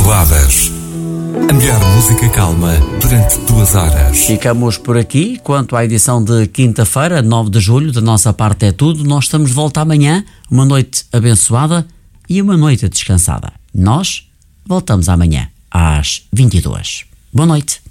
Imaculadas. A melhor música calma durante 2 horas. Ficamos por aqui. Quanto à edição de quinta-feira, 9 de julho, da nossa parte é tudo. Nós estamos de volta amanhã. Uma noite abençoada e uma noite descansada. Nós voltamos amanhã às 22. Boa noite.